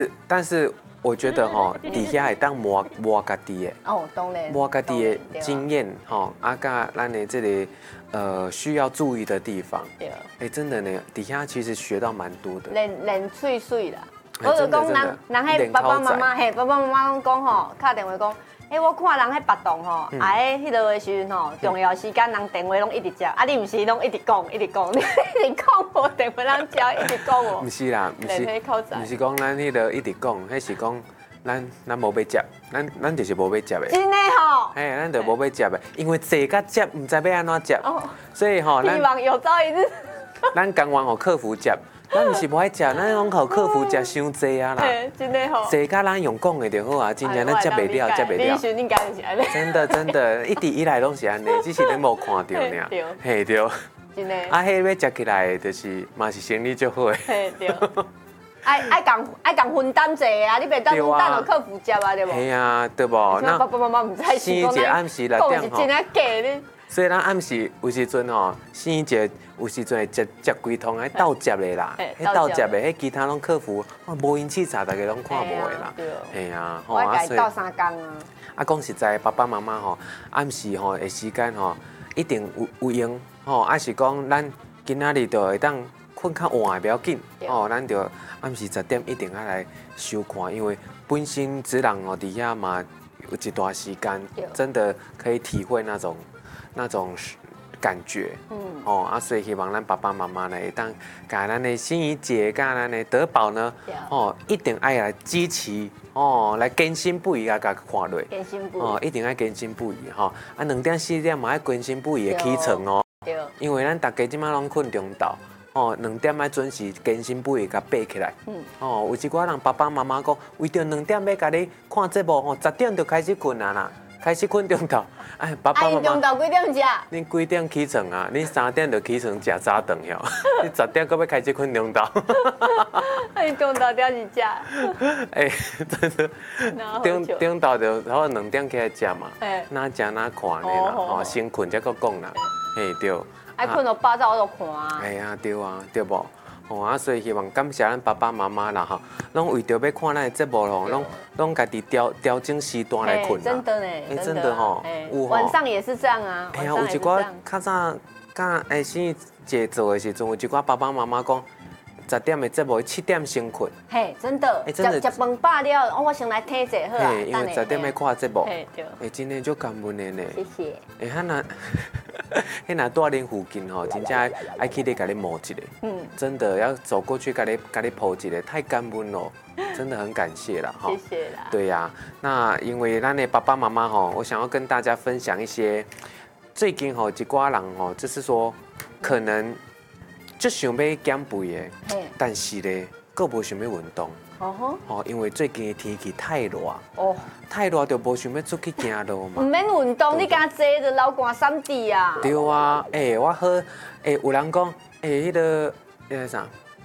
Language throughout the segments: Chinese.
但是我觉得吼，底下会当摸家己的， 哦，当然， 摸家己的经验吼，甲咱的这个需要注意的地方。对。哎，真的呢，底下其实学到蛮多的。 练碎碎啦。我就讲人迄爸爸妈妈，爸爸妈妈讲吼，敲电话讲，我看人迄腹痛吼，迄落的时阵吼，重要时间人电话拢一直接，你唔是拢一直讲，你一直讲无电话人接，一直讲哦。 唔是啦，唔是讲咱迄落一直讲，迄是讲咱无要接，咱就是无要接的。 真的吼。 咱就无要接的，因为坐甲接，唔知要安怎接，所以吼， 希望有朝一日， 咱甘愿互客服接。咱唔是无爱食，咱拢靠客服食伤济啊啦。 真的吼。 坐甲咱用讲的就好啊，真正咱接袂了，接袂了。 你应该就是安尼。 真的，一直以来拢是安尼，只是恁无看到尔。嘿对。 真的。 迄要食起来就是嘛是生理就好诶。 嘿对。爱共分担者啊，你袂当分担落客服接啊，对无？ 嘿啊，对无？ 那爸爸妈妈唔知生一个暗时来点吼。 真啊假你。 所以咱暗时有时阵吼，生一个有时阵会接几通，迄倒接的啦，迄倒接的，迄其他拢客服，无因气查，大家拢看无的啦。嘿啊， 我家倒3工啊。 讲实在，爸爸妈妈吼，暗时吼的时间吼，一定有用吼，还是讲咱今仔日就会当困较晚的不要紧，吼，咱就暗时10点一定要来收看，因为本身职人哦底下嘛有一段时间，真的可以体会那种感觉，所以希望咱爸爸妈妈呢，当甲咱的心仪姐，甲咱的德宝呢，一定爱来支持，来更新不已啊，甲看落， 更新不已， 一定爱更新不已2点4点嘛爱更新不已的起床哦，因为咱大家即马拢困中昼。2点要准时更新不会甲爬起来。有一寡人爸爸妈妈讲，为着2点要甲你看节目10点就开始困啊啦，开始困中昼。哎，爸爸妈妈。 中昼几点食？ 恁几点起床啊？恁3点就起床食早顿哟。你10点搁要开始困中昼。 你中昼点是食？ 哎，真的。中昼就好2点起来食嘛。哪食哪看的啦，先困才搁讲啦。嘿对。 爱困到8早我就看啊。 哎呀，对啊，对不？所以希望感谢咱爸爸妈妈啦，拢为着要看咱的节目拢家己调整时段来困。 真的呢， 真的吼， 晚上也是这样啊。 哎呀，有一寡较早甲生姐做的时阵，有一寡爸爸妈妈讲10点的节目7点先困。 嘿，真的。食饭饱了，我先来听者好啊。 因为10点要看节目。 嘿，对。 哎，真的就感恩的呢。 谢谢。 哎，迄若住恁附近吼，真正爱去你甲你摸一下。真的要走过去甲你抱一下，太感恩了，真的很感谢啦哈。 谢谢啦。 对呀，那因为咱的爸爸妈妈吼，我想要跟大家分享一些最近吼一寡人吼，就是说可能就想要减肥的，但是咧，佫无想要运动。因为最近的天气太热，太热就无想要出去行路嘛。 唔免运动，你敢坐就流汗3滴啊。 对啊，我好，有人讲，迄个啥，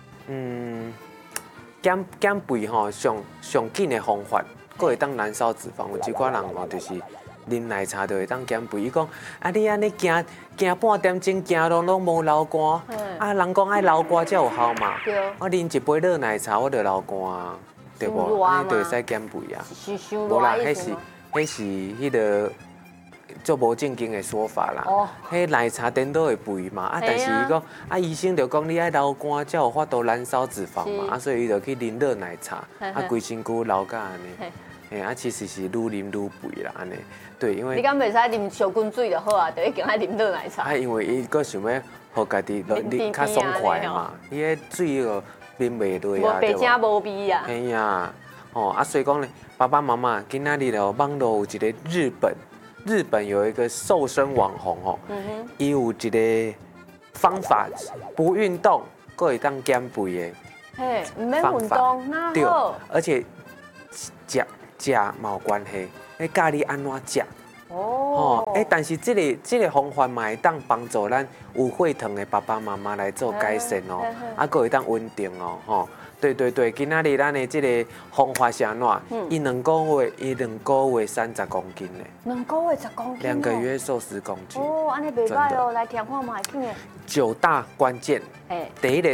减肥吼上紧的方法，佫会当燃烧脂肪。有一寡人吼就是啉奶茶就会当减肥。伊讲，你安尼行半点钟，行路拢无流汗，人讲爱流汗才有效嘛。我啉一杯热奶茶，我就流汗啊，对无？安尼就会使减肥啊。无啦，迄是迄个做无正经的说法啦。迄奶茶颠倒会肥嘛，但是伊讲，医生就讲你爱流汗才有法度燃烧脂肪嘛，所以伊就去啉热奶茶，规身躯流甲安尼。其实是愈啉愈肥啦，安尼。对，因为你敢袂使啉小滚水就好啊，就已经爱啉热奶茶。 因为伊佫想要互家己啉较爽快嘛，伊迄水哦啉袂落啊， 无白正无味啊。 嘿呀，所以讲咧，爸爸妈妈今仔日哦，网络有一个日本有一个瘦身网红哦，伊有一个方法，不运动佫会当减肥的。 嘿，唔免运动，那好。 而且食嘛有关系，教你安怎食。但是这个方法嘛会当帮助咱有血糖的爸爸妈妈来做改善哦，佫会当稳定哦，对，今仔日咱的这个方法是安怎？伊2个月30公斤呢。 2个月10公斤。2 个月瘦10公斤。 安尼袂歹哦，来听看嘛，紧的。 9大关键。第一个